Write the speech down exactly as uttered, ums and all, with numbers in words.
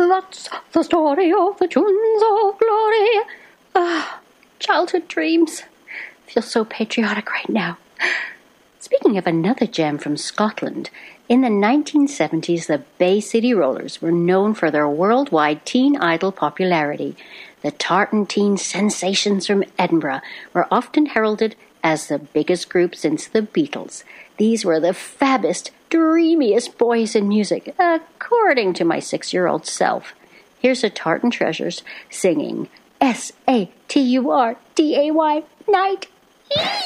That's the story of the Tunes of Glory. Ah, childhood dreams. Feel so patriotic right now. Speaking of another gem from Scotland, in the nineteen seventies, the Bay City Rollers were known for their worldwide teen idol popularity. The tartan teen sensations from Edinburgh were often heralded as the biggest group since the Beatles. These were the fabbest, dreamiest boys in music, according to my six-year-old self. Here's the Tartan Treasures singing S A T U R D A Y, Night.